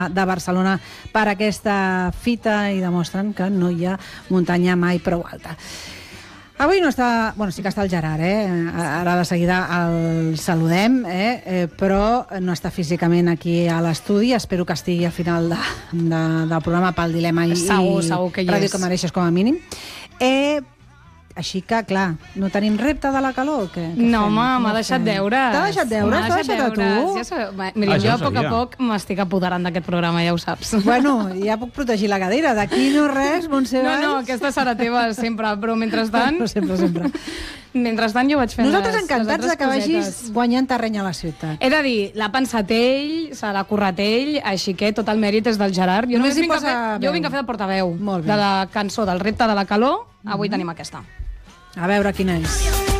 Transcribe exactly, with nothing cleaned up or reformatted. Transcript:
de Barcelona per aquesta fita i demostren que no hi ha muntanya mai prou alta. Avui no està... Bueno, sí que està el Gerard, eh? Ara de seguida el saludem, eh? eh però no està físicament aquí a l'estudi. Espero que estigui al final de, de, del programa pel dilema i, segur, segur que hi Ràdio és. que mereixes com a mínim. Eh... Així que, clar, no tenim repte de la calor o què? Què No, fem? home, Com m'ha ho deixat fem? deures. T'ha deixat deures? M'ha T'ha deixat a tu? Ja sabeu, mira, Ah, jo ja a ho poc a sabia. poc m'estic apoderant d'aquest programa, ja ho saps. Bueno, ja puc protegir la cadira. D'aquí no res, Montse No, Valls. no, aquesta serà teva sempre, però mentrestant... No, sempre, sempre. Mentrestant jo vaig fent Nosaltres les, encantats les de altres que vagis cosetes. guanyant terreny a la ciutat. He de dir, l'ha pensat ell, se l'ha currat ell, així que tot el mèrit és del Gerard. Jo, Només només hi vinc a posa fer, veu. jo vinc a fer de portaveu Molt bé. de la cançó del repte de la calor. Avui tenim aquesta. A veure quina és.